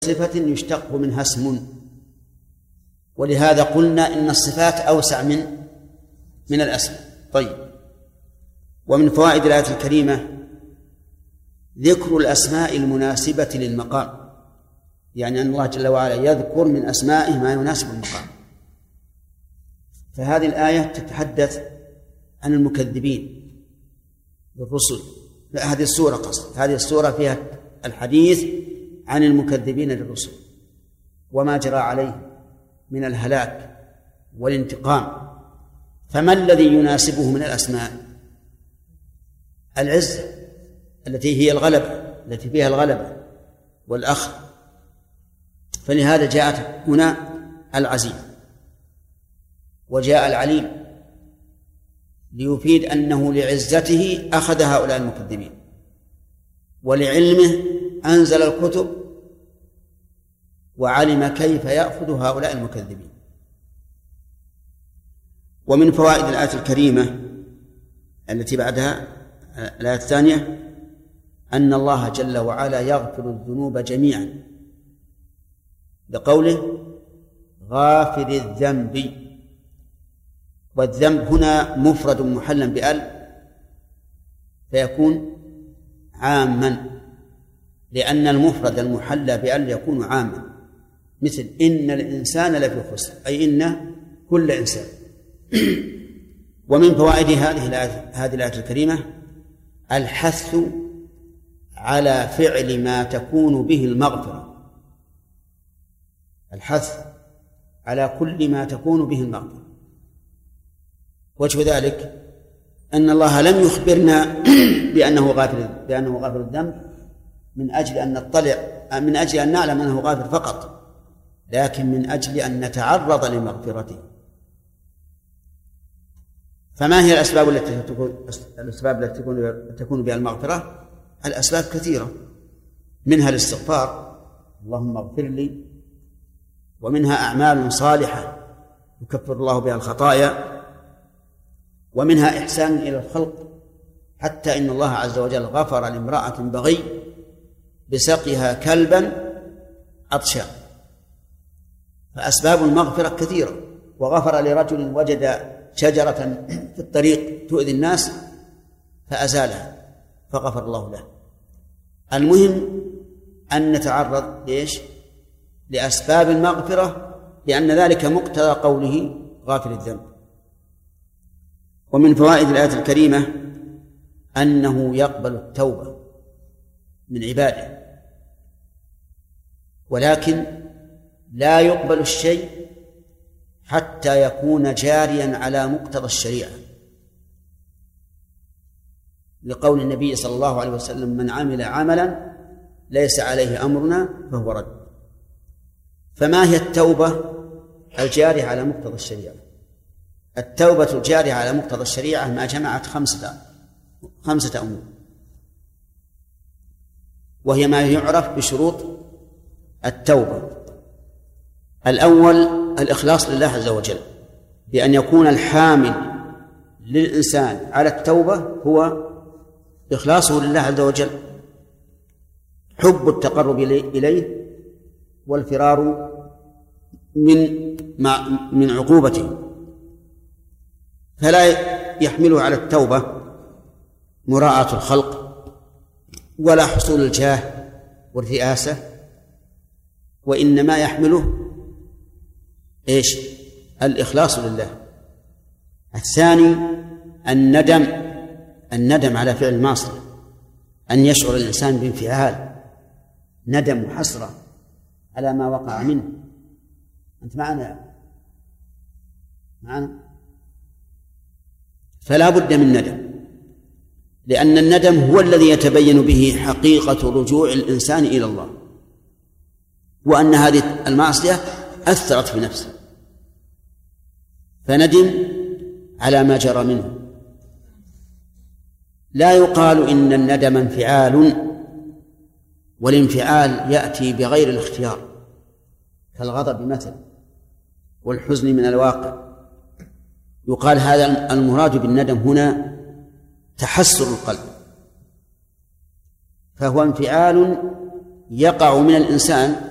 صفة يشتق منها اسم، ولهذا قلنا إن الصفات أوسع من الأسماء. طيب، ومن فوائد الآية الكريمة ذكر الأسماء المناسبة للمقام، يعني أن الله جل وعلا يذكر من أسمائه ما يناسب المقام. فهذه الآية تتحدث عن المكذبين بالرسل، هذه السورة قصد، هذه السورة فيها الحديث عن المكذبين للرسل وما جرى عليه من الهلاك والانتقام. فما الذي يناسبه من الأسماء؟ العزة التي هي الغلبة، التي فيها الغلبة والأخذ، فلهذا جاءت هنا العزيز وجاء العليم ليفيد أنه لعزته أخذ هؤلاء المكذبين، ولعلمه أنزل الكتب وعلم كيف يأخذ هؤلاء المكذبين. ومن فوائد الآية الكريمة التي بعدها الآية الثانية أن الله جل وعلا يغفر الذنوب جميعا، بقوله غافر الذنب، والذنب هنا مفرد محلا بأل فيكون عاما، لأن المفرد المحلى بأل يكون عاما، مثل إن الإنسان لفي خسر، أي إن كل إنسان. ومن فوائد هذه الآية الكريمة الحث على فعل ما تكون به المغفرة، الحث على كل ما تكون به المغفرة. وجه ذلك أن الله لم يخبرنا بأنه غافر الذنب من أجل أن نطلع، من أجل أن نعلم أنه غافر فقط، لكن من أجل أن نتعرض لمغفرته. فما هي الأسباب التي تكون بها المغفرة؟ الأسباب كثيرة، منها الاستغفار، اللهم اغفر لي، ومنها أعمال صالحة يكفر الله بها الخطايا، ومنها إحسان إلى الخلق، حتى إن الله عز وجل غفر لامرأة بغي بسقيها كلبا عطشا. فأسباب المغفرة كثيرة. وغفر لرجل وجد شجرة في الطريق تؤذي الناس فأزالها فغفر الله له. المهم أن نتعرض لأسباب المغفرة، لأن ذلك مقتضى قوله غافر الذنب. ومن فوائد الآية الكريمة أنه يقبل التوبة من عباده، ولكن لا يقبل الشيء حتى يكون جاريا على مقتضى الشريعة، لقول النبي صلى الله عليه وسلم من عمل عملا ليس عليه أمرنا فهو رد. فما هي التوبة الجارية على مقتضى الشريعة؟ التوبة الجارية على مقتضى الشريعة ما جمعت خمسة أمور، وهي ما يعرف بشروط التوبة. الأول الإخلاص لله عز وجل، بأن يكون الحامل للإنسان على التوبة هو إخلاصه لله عز وجل، حب التقرب إليه والفرار من عقوبته. فلا يحمله على التوبة مراعاة الخلق ولا حصول الجاه والرئاسة، وإنما يحمله الإخلاص لله. الثاني الندم على فعل المعصية، أن يشعر الإنسان بانفعال، ندم وحسرة على ما وقع منه. أنت معنا؟ فلا بد من ندم، لأن الندم هو الذي يتبين به حقيقة رجوع الإنسان إلى الله، وأن هذه المعصية أثرت في نفسه فندم على ما جرى منه. لا يقال إن الندم انفعال، والانفعال يأتي بغير الاختيار كالغضب مثلا والحزن من الواقع. يقال هذا المراد بالندم هنا تحسر القلب، فهو انفعال يقع من الإنسان